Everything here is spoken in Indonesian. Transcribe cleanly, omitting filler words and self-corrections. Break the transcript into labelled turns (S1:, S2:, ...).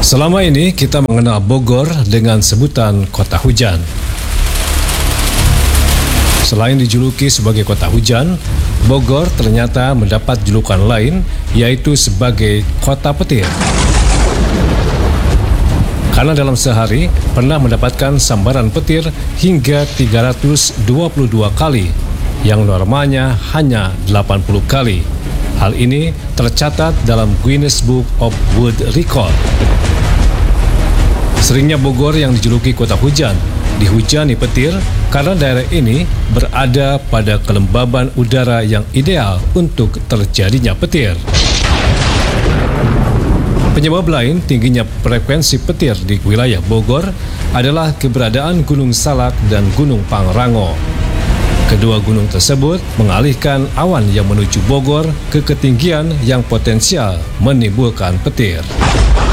S1: Selama ini kita mengenal Bogor dengan sebutan kota hujan. Selain dijuluki sebagai kota hujan, Bogor ternyata mendapat julukan lain, yaitu sebagai kota petir. Karena dalam sehari pernah mendapatkan sambaran petir hingga 322 kali, yang normalnya hanya 80 kali. Hal ini tercatat dalam Guinness Book of World Record. Seringnya Bogor yang dijuluki kota hujan dihujani petir karena daerah ini berada pada kelembaban udara yang ideal untuk terjadinya petir. Penyebab lain tingginya frekuensi petir di wilayah Bogor adalah keberadaan Gunung Salak dan Gunung Pangrango. Kedua gunung tersebut mengalihkan awan yang menuju Bogor ke ketinggian yang potensial menimbulkan petir.